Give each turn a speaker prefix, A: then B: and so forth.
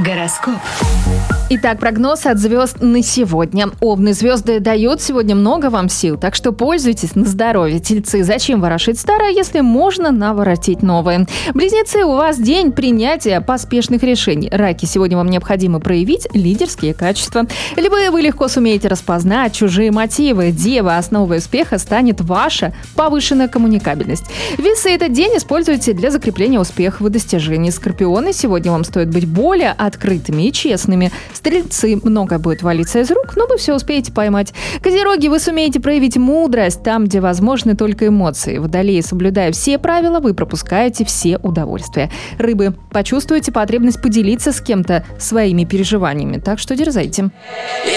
A: Гороскоп.
B: Итак, прогноз от звезд на сегодня. Овны, звезды дают сегодня много вам сил, так что пользуйтесь на здоровье. Тельцы, зачем ворошить старое, если можно наворотить новое? Близнецы, у вас день принятия поспешных решений. Раки, сегодня вам необходимо проявить лидерские качества. Либо вы легко сумеете распознать чужие мотивы. Девы, основой успеха станет ваша повышенная коммуникабельность. Весы, этот день используйте для закрепления успехов и достижений. Скорпионы, сегодня вам стоит быть более открытыми и честными. Стрельцы, много будет валиться из рук, но вы все успеете поймать. Козероги, вы сумеете проявить мудрость там, где возможны только эмоции. Водолеи, соблюдая все правила, вы пропускаете все удовольствия. Рыбы, почувствуете потребность поделиться с кем-то своими переживаниями, так что дерзайте.